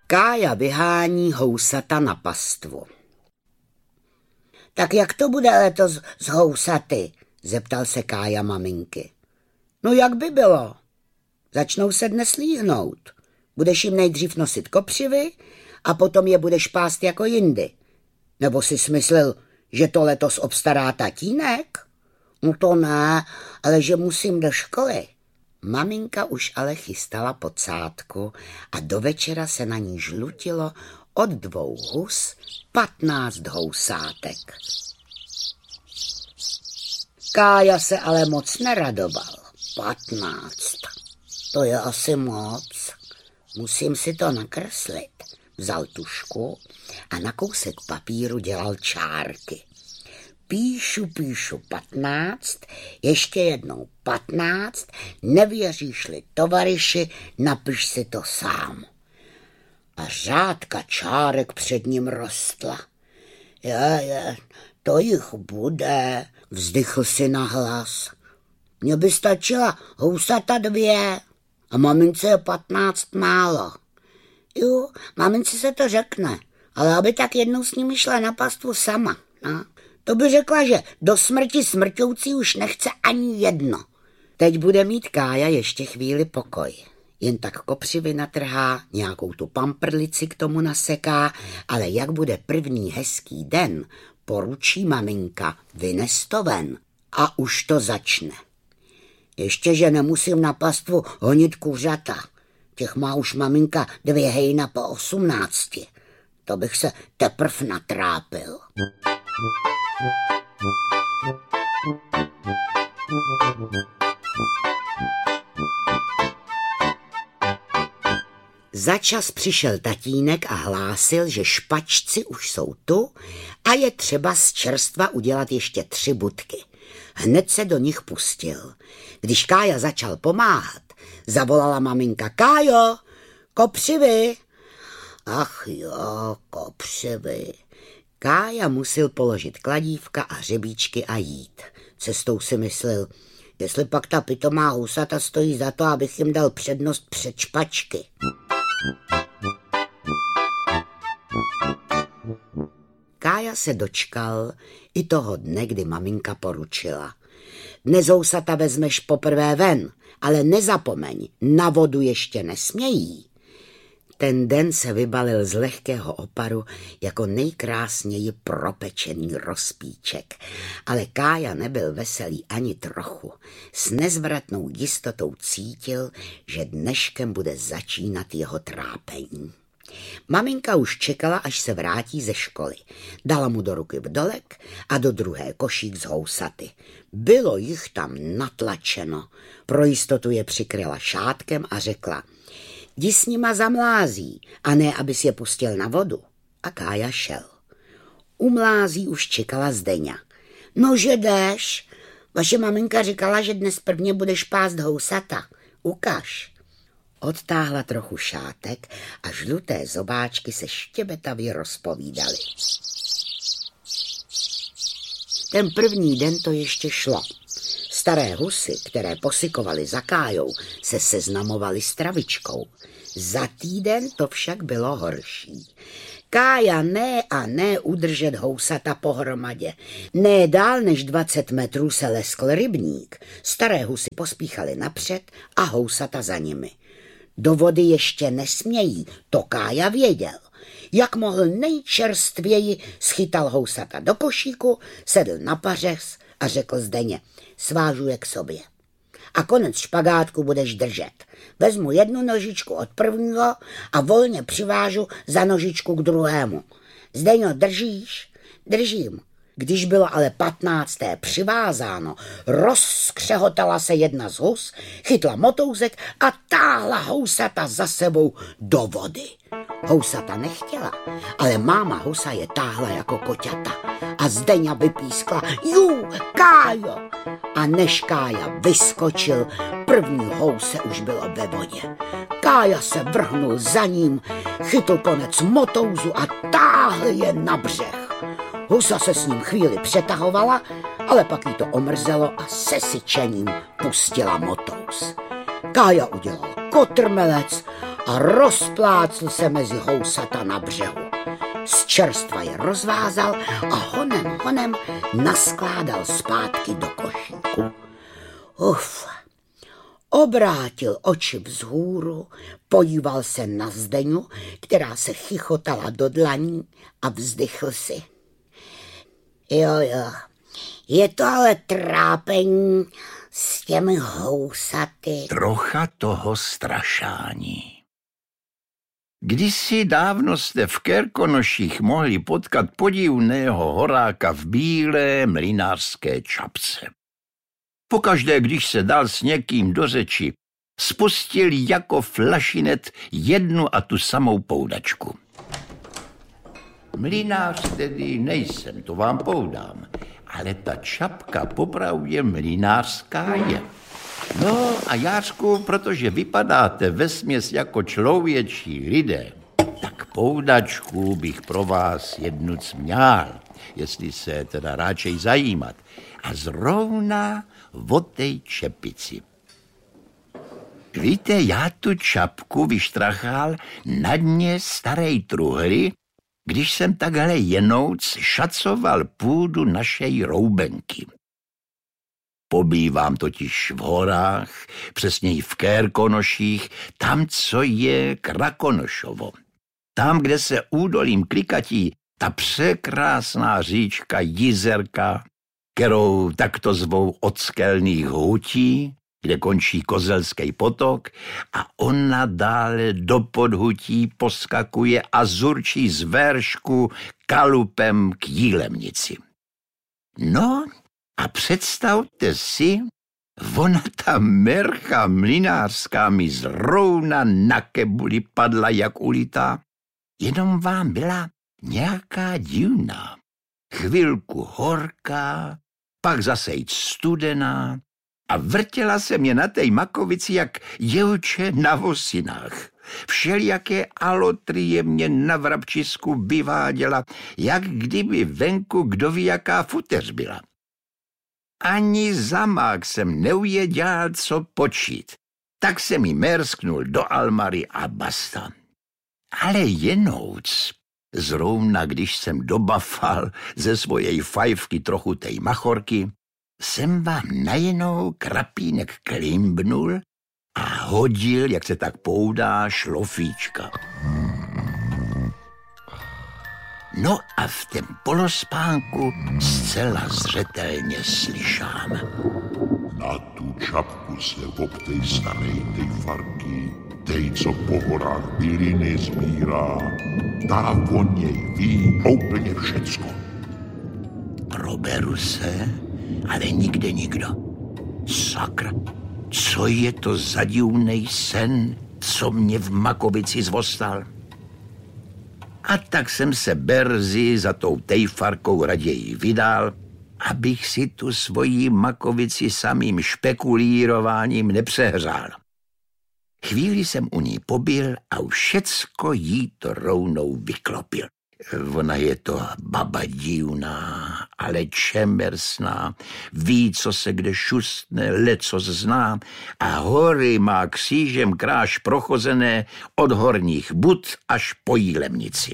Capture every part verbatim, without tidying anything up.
Kája vyhání housata na pastvu. Tak jak to bude letos s housaty? Zeptal se Kája maminky. No jak by bylo? Začnou se dnes líhnout. Budeš jim nejdřív nosit kopřivy a potom je budeš pást jako jindy. Nebo jsi smyslel, že to letos obstará tatínek? No to ne, ale že musím do školy. Maminka už ale chystala pocátku a do večera se na ní žlutilo od dvou hus patnáct housátek. Kája se ale moc neradoval. Patnáct. To je asi moc. Musím si to nakreslit. Vzal tušku a na kousek papíru dělal čárky. Píšu, píšu patnáct, ještě jednou patnáct, nevěříš-li tovaryši, napiš si to sám. A řádka čárek před ním rostla. Je, je, to jich bude, vzdychl si nahlas. Mně by stačila housata dvě a mamince je patnáct málo. Jo, mamince se to řekne, ale aby tak jednou s nimi šla na pastvu sama, no. To by řekla, že do smrti smrťoucí už nechce ani jedno. Teď bude mít Kája ještě chvíli pokoj. Jen tak kopřivy natrhá, nějakou tu pamprlici k tomu naseká, ale jak bude první hezký den, poručí maminka, vynes to ven a už to začne. Ještě, že nemusím na pastvu honit kuřata. Těch má už maminka dvě hejna po osmnácti. To bych se teprv natrápil. Za čas přišel tatínek a hlásil, že špačci už jsou tu a je třeba z čerstva udělat ještě tři budky. Hned se do nich pustil. Když Kája začal pomáhat, zavolala maminka: Kájo, kopřivy! Ach jo, kopřivy. Kája musel položit kladívka a hřebíčky a jít. Cestou si myslel, jestli pak ta pitomá housata stojí za to, abych jim dal přednost před špačky. Kája se dočkal i toho dne, kdy maminka poručila: dnes housata vezmeš poprvé ven, ale nezapomeň, na vodu ještě nesmějí. Ten den se vybalil z lehkého oparu jako nejkrásněji propečený rozpíček, ale Kája nebyl veselý ani trochu. S nezvratnou jistotou cítil, že dneškem bude začínat jeho trápení. Maminka už čekala, až se vrátí ze školy. Dala mu do ruky vdolek a do druhé košík z housaty. Bylo jich tam natlačeno. Pro jistotu je přikryla šátkem a řekla: jdi s nima zamlází, a ne, abys je pustil na vodu. A Kája šel. U mlází už čekala Zdeňa. No, že jdeš? Vaše maminka říkala, že dnes prvně budeš pást housata. Ukaž. Odtáhla trochu šátek a žluté zobáčky se štěbetavě rozpovídaly. Ten první den to ještě šlo. Staré husy, které posykovaly za Kájou, se seznamovaly s travičkou. Za týden to však bylo horší. Kája ne a ne udržet housata pohromadě. Ne dál než dvacet metrů se leskl rybník. Staré husy pospíchaly napřed a housata za nimi. Do vody ještě nesmějí, to Kája věděl. Jak mohl nejčerstvěji, schytal housata do košíku, sedl na pařez a řekl Zdeně: svážu je k sobě. A konec špagátku budeš držet. Vezmu jednu nožičku od prvního a volně přivážu za nožičku k druhému. Zdeňo, držíš? Držím. Když bylo ale patnácté přivázáno, rozkřehotala se jedna z hus, chytla motouzek a táhla housata za sebou do vody. Housata nechtěla, ale máma husa je táhla jako koťata a Zdeňa vypískla: jú, Kájo! A než Kája vyskočil, první house už bylo ve vodě. Kája se vrhnul za ním, chytl konec motouzu a táhl je na břeh. Husa se s ním chvíli přetahovala, ale pak jí to omrzelo a se syčením pustila motouz. Kája udělal kotrmelec a rozplácl se mezi housata na břehu. Z čerstva je rozvázal a honem honem naskládal zpátky do košíku. Uf, obrátil oči vzhůru, podíval se na Zdeňu, která se chichotala do dlaní a vzdychl si. Jo, jo, je to ale trápení s těmi housaty. Trocha toho strašání. Kdysi dávno jste v Kerkonoších mohli potkat podivného horáka v bílé mlynářské čapce. Pokaždé, když se dal s někým do řeči, spustil jako flašinet jednu a tu samou poudačku. Mlynář tedy nejsem, to vám poudám, ale ta čapka popravdě mlynářská je. No a Jářku, protože vypadáte vesměs jako člověčí lidé, tak poudačku bych pro vás jednu měl, jestli se teda ráčej zajímat. A zrovna o tej čepici. Víte, já tu čapku vyštrachal na dně starej truhly, když jsem takhle jenouc šacoval půdu našej roubenky. Pobývám totiž v horách, přesněji v Kerkonoších, tam, co je Krakonošovo. Tam, kde se údolím klikatí ta překrásná říčka Jizerka, kterou takto zvou od skelných hutí, kde končí Kozelský potok a ona dále do podhutí poskakuje a zurčí z veršku kalupem k Jílemnici. No a představte si, ona ta mercha mlynářská mi zrovna na kebuli padla jak ulitá, jenom vám byla nějaká divná. Chvilku horká, pak zase jít studená a vrtěla se mě na té makovici jak děvče na vosinách. Všelijaké alotrie mě na vrabčisku vyváděla, jak kdyby venku kdo ví jaká futeř byla. Ani zamák jsem neuvěděl, co počít. Tak se mi mersknul do almary a basta. Ale jenouc, zrovna když jsem dobafal ze svojej fajfky trochu tej machorky, jsem vám najednou krapínek klimbnul a hodil, jak se tak poudá, šlofíčka. No a v tom polospánku zcela zřetelně slyšám. Na tu čapku se obtej starej tej farky, tej, co po horách byliny sbírá, ta o něj ví úplně všecko. Proberu se, ale nikde nikdo. Sakra, co je to za divnej sen, co mě v makovici zvostal? A tak jsem se berzy za tou tejfarkou raději vydal, abych si tu svoji makovici samým špekulírováním nepřehřál. Chvíli jsem u ní pobyl a už všecko jí to rovnou vyklopil. Ona je to baba divná, ale čemersná, ví, co se kde šustne, leco zná a hory má křížem kráž prochozené od horních bud až po Jílemnici.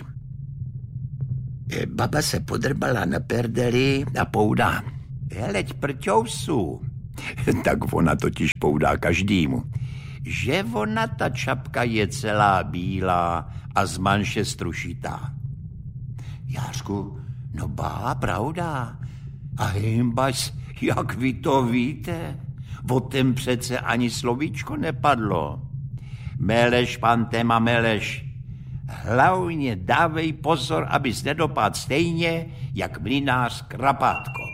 Baba se podrbala na perdeli a poudá. Heleď prťousu. Tak ona totiž poudá každému. Že ona ta čapka je celá bílá a z manše strušitá. Jářku, no bá, pravda. A hejmbas, jak vy to víte? O tom přece ani slovíčko nepadlo. Meleš, pantema, meleš. Hlavně dávej pozor, abys nedopadl stejně, jak mlynář Krapátko.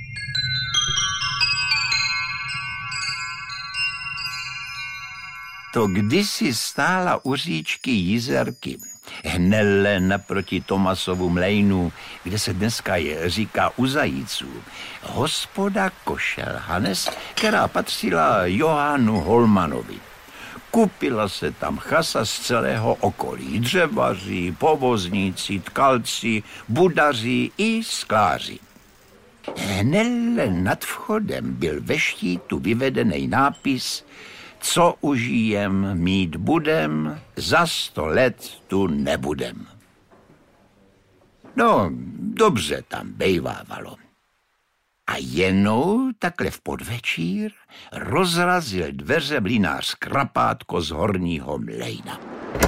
To kdysi stála u říčky Jizerky, hnelle naproti Tomasovu mlejnu, kde se dneska je říká u zajíců, hospoda Košel Hanes, která patřila Johannu Holmanovi. Kupila se tam chasa z celého okolí, dřevaři, povozníci, tkalci, budaři i skláři. Hnelle nad vchodem byl ve štítu vyvedený nápis co užijem, mít budem, za sto let tu nebudem. No, dobře tam bejvávalo. A jenou takhle v podvečír rozrazil dveře mlynář Krapátko z Horního Mlejna.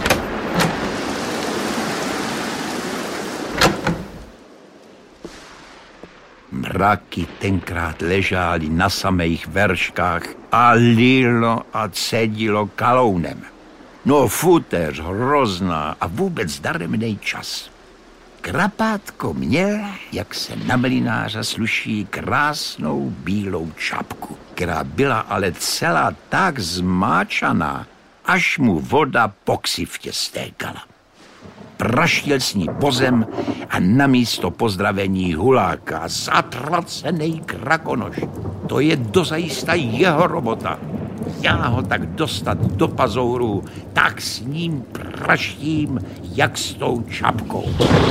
Mraky tenkrát ležály na samých verškách a lilo a cedilo kalounem. No futéř hrozná a vůbec daremnej čas. Krapátko měl, jak se na mlynáře sluší, krásnou bílou čapku, která byla ale celá tak zmáčaná, až mu voda po ksiftě stékala. Praštil s ní pozem a namísto pozdravení huláka zatracenej krakonoš. To je dozajista jeho robota. Já ho tak dostat do pazouru, tak s ním praštím, jak s tou čapkou.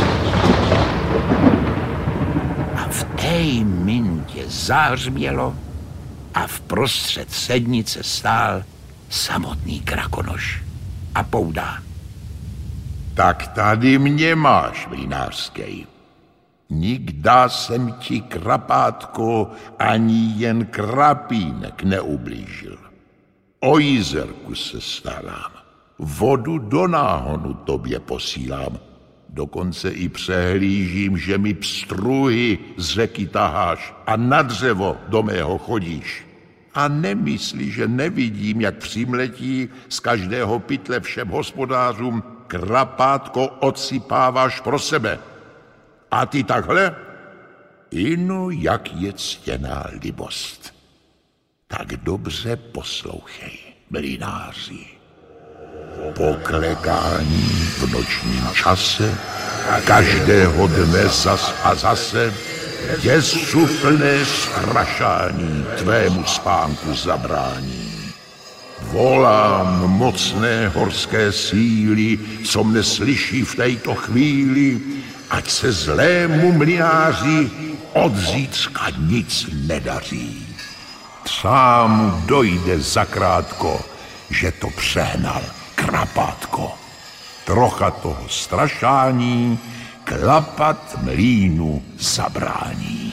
A v té mintě zahřmělo a v prostřed sednice stál samotný krakonoš a poudá. Tak tady mě máš, mlynářskej. Nikda jsem ti, Krapátko, ani jen krapínek neublížil. O jízerku se starám, vodu do náhonu tobě posílám, dokonce i přehlížím, že mi pstruhy z řeky taháš a na dřevo do mého chodíš. A nemyslí, že nevidím, jak přimletí z každého pytle všem hospodářům, Krapátko, odsypáváš pro sebe. A ty takhle? Inu, jak je ctěná libost. Tak dobře poslouchej, mlynáři. Po klekání v nočním čase, každého dne zas a zase, děsu plné strašání tvému spánku zabrání. Volám mocné horské síly, co mne slyší v této chvíli, ať se zlému mlynáři od zítřka nic nedaří. Třeba mu dojde zakrátko, že to přehnal Krapátko. Trocha toho strašání klapat mlýnu zabrání.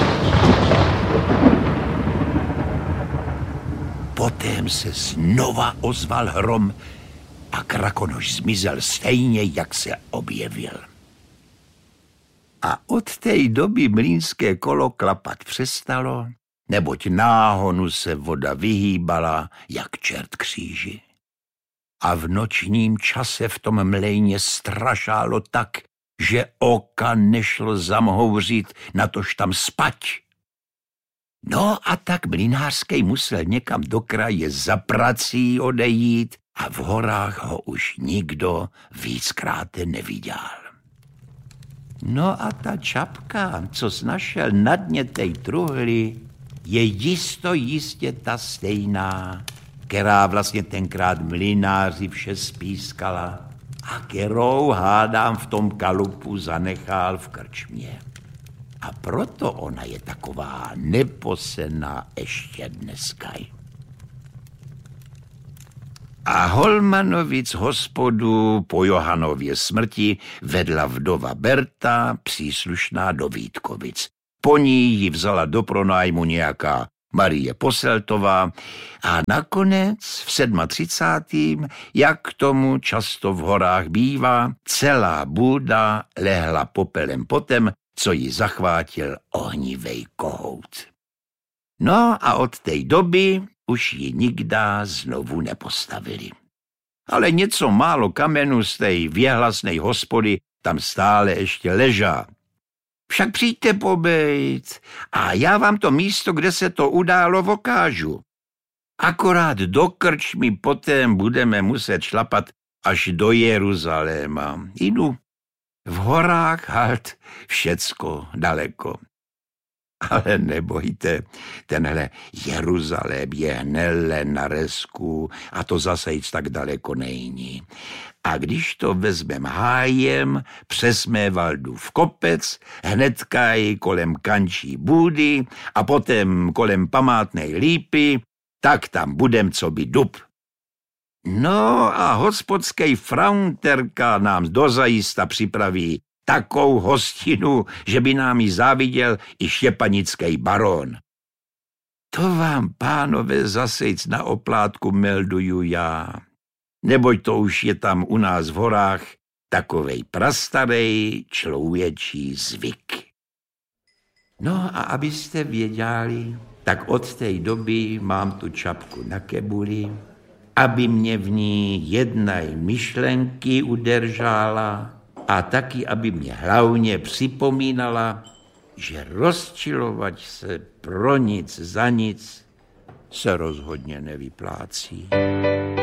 Potem se znova ozval hrom a krakonoš zmizel stejně, jak se objevil. A od té doby mlýnské kolo klapat přestalo, neboť náhonu se voda vyhýbala, jak čert kříži. A v nočním čase v tom mlejně strašálo tak, že oka nešlo zamhouřit, natož tam spať. No a tak mlynářskej musel někam do kraje za prací odejít a v horách ho už nikdo víckrát neviděl. No a ta čapka, co snašel na dně tej truhly, je jisto jistě ta stejná, která vlastně tenkrát mlynáři vše spískala a kterou, hádám, v tom kalupu zanechal v krčmě. A proto ona je taková neposená ještě dneska. A Holmanovic hospodu po Johanově smrti vedla vdova Berta, příslušná do Vítkovic. Po ní ji vzala do pronájmu nějaká Marie Poseltová a nakonec v třicátém sedmém, jak k tomu často v horách bývá, celá bůda lehla popelem potem, co ji zachvátil ohnivej kohout. No a od té doby už ji nikda znovu nepostavili. Ale něco málo kamenů z té věhlasnej hospody tam stále ještě ležá. Však přijďte pobejt a já vám to místo, kde se to událo, vokážu. Akorát do krčmy potem budeme muset šlapat až do Jeruzaléma. Jdu. V horách halt všecko daleko. Ale nebojte, tenhle Jeruzalém je hnele na resku a to zase jít tak daleko není. A když to vezmem hájem přes Mévaldův kopec, hnedka i kolem kančí bůdy a potom kolem památnej lípy, tak tam budem co by dub. No a hospodský fraunterka nám dozajista připraví takou hostinu, že by nám ji záviděl i štěpanický baron. To vám, pánové, zasejc na oplátku melduju já, neboť to už je tam u nás v horách takovej prastarej člověčí zvyk. No a abyste věděli, tak od té doby mám tu čapku na kebuli, aby mě v ní jednej myšlenky udržala a taky, aby mě hlavně připomínala, že rozčilovat se pro nic za nic se rozhodně nevyplácí.